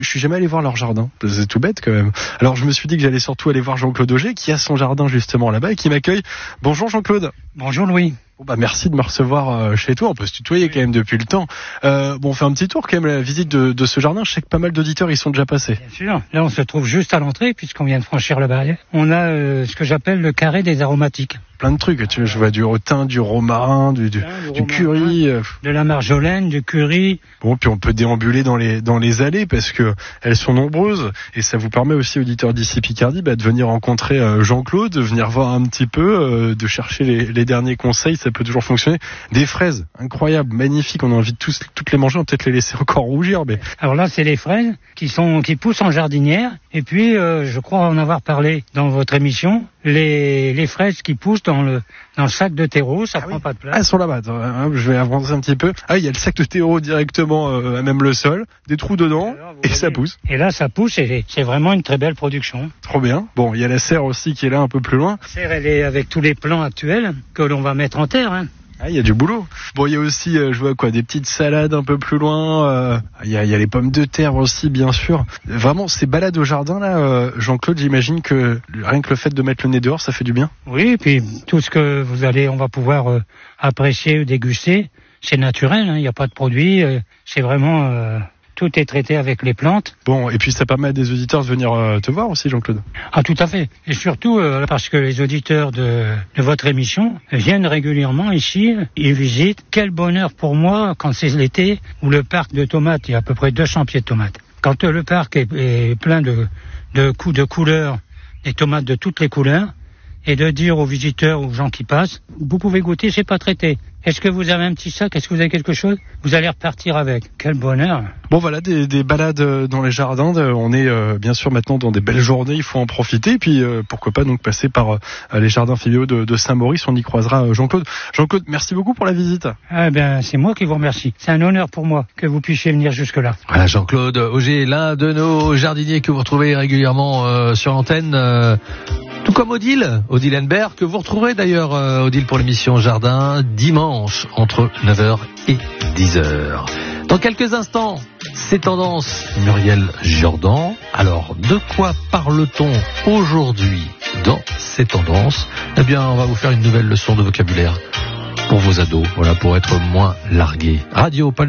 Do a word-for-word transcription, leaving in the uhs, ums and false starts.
Je suis jamais allé voir leur jardin. C'est tout bête quand même. Alors je me suis dit que j'allais surtout aller voir Jean-Claude Auger qui a son jardin justement là-bas et qui m'accueille. Bonjour Jean-Claude. Bonjour Louis. Bon bah merci de me recevoir chez toi. On peut se tutoyer quand même depuis le temps. Euh, bon, on fait un petit tour quand même, la visite de, de ce jardin. Je sais que pas mal d'auditeurs y sont déjà passés. Bien sûr. Là, on se trouve juste à l'entrée puisqu'on vient de franchir le barrière. On a euh, ce que j'appelle le carré des aromatiques. Plein de trucs. Tu vois, je vois du rotin, du romarin, du, du, du, du curry, euh... de la marjolaine, du curry. Bon, puis on peut déambuler dans les dans les allées parce que elles sont nombreuses et ça vous permet aussi, auditeurs d'ici Picardie, bah, de venir rencontrer euh, Jean-Claude, de venir voir un petit peu, euh, de chercher les, les derniers conseils. Ça peut toujours fonctionner. Des fraises, incroyables, magnifiques. On a envie de tous toutes les manger. On va peut-être les laisser encore rougir. Mais alors là, c'est les fraises qui sont qui poussent en jardinière. Et puis, euh, je crois en avoir parlé dans votre émission. Les, les fraises qui poussent dans le, dans le sac de terreau, ça ah prend oui. pas de place. Ah, elles sont là-bas. Hein, je vais avancer un petit peu. Ah, il y a le sac de terreau directement euh, à même le sol, des trous dedans, alors, et voyez, ça pousse. Et là, ça pousse et c'est vraiment une très belle production. Trop bien. Bon, il y a la serre aussi qui est là un peu plus loin. La serre, elle est avec tous les plants actuels que l'on va mettre en terre, hein. Ah, il y a du boulot. Bon, il y a aussi, euh, je vois quoi, des petites salades un peu plus loin. Euh, il y a, il y a les pommes de terre aussi, bien sûr. Vraiment, ces balades au jardin là, euh, Jean-Claude, j'imagine que rien que le fait de mettre le nez dehors, ça fait du bien. Oui, et puis tout ce que vous allez, on va pouvoir euh, apprécier, déguster, c'est naturel. Il hein, n'y a pas de produits. Euh, c'est vraiment. Euh Tout est traité avec les plantes. Bon, et puis ça permet à des auditeurs de venir euh, te voir aussi, Jean-Claude. Ah, tout à fait. Et surtout euh, parce que les auditeurs de, de votre émission viennent régulièrement ici, ils visitent. Quel bonheur pour moi quand c'est l'été, où le parc de tomates, il y a à peu près deux cents pieds de tomates. Quand euh, le parc est, est plein de, de, cou- de couleurs, des tomates de toutes les couleurs, et de dire aux visiteurs, aux gens qui passent, vous pouvez goûter, c'est pas traité. Est-ce que vous avez un petit sac? Est-ce que vous avez quelque chose? Vous allez repartir avec. Quel bonheur. Bon voilà, des, des balades dans les jardins. On est euh, bien sûr maintenant dans des belles journées, il faut en profiter. Puis euh, pourquoi pas donc passer par euh, les jardins familiaux de, de Saint-Maurice. On y croisera euh, Jean-Claude. Jean-Claude, merci beaucoup pour la visite. Ah ben c'est moi qui vous remercie. C'est un honneur pour moi que vous puissiez venir jusque-là. Voilà, Jean-Claude Auger, l'un de nos jardiniers que vous retrouvez régulièrement euh, sur l'antenne. Euh... Tout comme Odile, Odile Henbert, que vous retrouverez d'ailleurs, euh, Odile, pour l'émission Jardin, dimanche, entre neuf heures et dix heures. Dans quelques instants, c'est Tendance, Muriel Jourdan. Alors, de quoi parle-t-on aujourd'hui dans ces Tendances? Eh bien, on va vous faire une nouvelle leçon de vocabulaire pour vos ados, voilà, pour être moins largués. Radio